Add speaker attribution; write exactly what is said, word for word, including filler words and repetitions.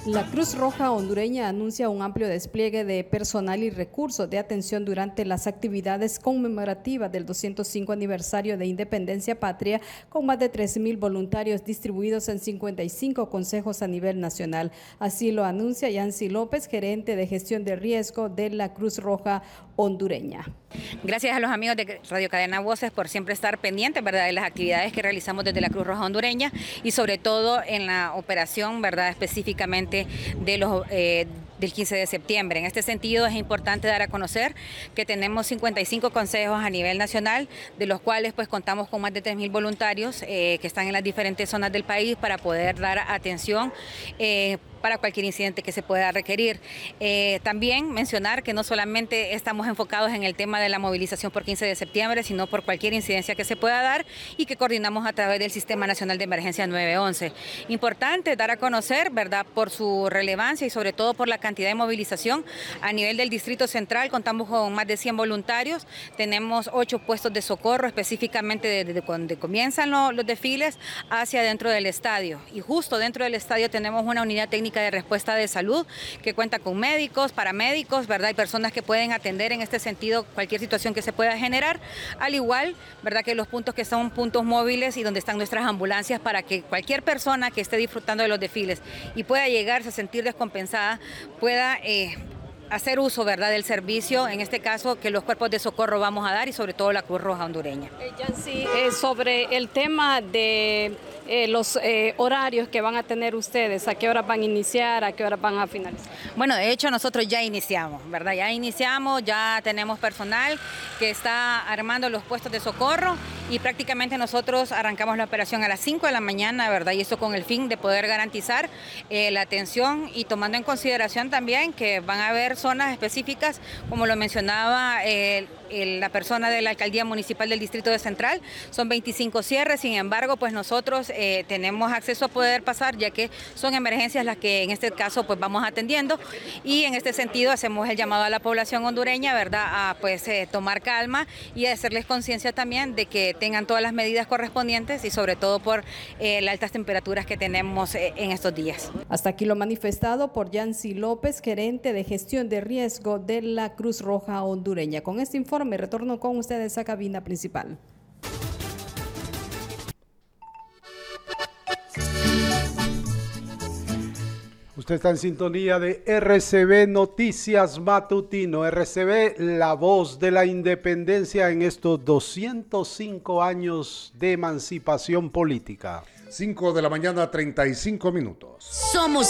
Speaker 1: La Cruz Roja hondureña anuncia un amplio despliegue de personal y recursos de atención durante las actividades conmemorativas del doscientos cinco aniversario de Independencia Patria, con más de tres mil voluntarios distribuidos en cincuenta y cinco consejos a nivel nacional. Así lo anuncia Yancy López, gerente de gestión de riesgo de la Cruz Roja hondureña.
Speaker 2: Gracias a los amigos de Radio Cadena Voces por siempre estar pendientes, ¿verdad?, de las actividades que realizamos desde la Cruz Roja hondureña y sobre todo en la operación, ¿verdad?, específicamente de los eh, del quince de septiembre. En este sentido es importante dar a conocer que tenemos cincuenta y cinco consejos a nivel nacional, de los cuales pues contamos con más de tres mil voluntarios eh, que están en las diferentes zonas del país para poder dar atención eh, para cualquier incidente que se pueda requerir. Eh, también mencionar que no solamente estamos enfocados en el tema de la movilización por quince de septiembre, sino por cualquier incidencia que se pueda dar y que coordinamos a través del Sistema Nacional de Emergencia nueve once. Importante dar a conocer, ¿verdad?, por su relevancia y sobre todo por la cantidad de movilización. A nivel del Distrito Central contamos con más de cien voluntarios, tenemos ocho puestos de socorro específicamente desde donde comienzan los, los desfiles hacia dentro del estadio, y justo dentro del estadio tenemos una unidad técnica de respuesta de salud que cuenta con médicos, paramédicos, ¿verdad?, y personas que pueden atender en este sentido cualquier situación que se pueda generar, al igual, ¿verdad?, que los puntos que son puntos móviles y donde están nuestras ambulancias para que cualquier persona que esté disfrutando de los desfiles y pueda llegarse a sentir descompensada pueda eh, hacer uso, ¿verdad?, del servicio, en este caso que los cuerpos de socorro vamos a dar y sobre todo la Cruz Roja hondureña.
Speaker 1: Eh, Yancy, eh, sobre el tema de eh, los eh, horarios que van a tener ustedes, ¿a qué horas van a iniciar, a qué horas van a finalizar?
Speaker 2: Bueno, de hecho nosotros ya iniciamos, ¿verdad? Ya iniciamos, ya tenemos personal que está armando los puestos de socorro y prácticamente nosotros arrancamos la operación a las cinco de la mañana, ¿verdad? Y eso con el fin de poder garantizar eh, la atención y tomando en consideración también que van a haber zonas específicas, como lo mencionaba eh, el, la persona de la Alcaldía Municipal del Distrito de Central, son veinticinco cierres, sin embargo, pues nosotros eh, tenemos acceso a poder pasar, ya que son emergencias las que en este caso pues vamos atendiendo, y en este sentido hacemos el llamado a la población hondureña, ¿verdad?, a pues eh, tomar calma y a hacerles conciencia también de que tengan todas las medidas correspondientes y sobre todo por eh, las altas temperaturas que tenemos eh, en estos días.
Speaker 1: Hasta aquí lo manifestado por Yancy López, gerente de gestión de riesgo de la Cruz Roja hondureña. Con este informe retorno con ustedes a cabina principal.
Speaker 3: Usted está en sintonía de R C B Noticias Matutino. R C B, la voz de la independencia en estos doscientos cinco años de emancipación política.
Speaker 4: cinco de la mañana, treinta y cinco minutos.
Speaker 5: Somos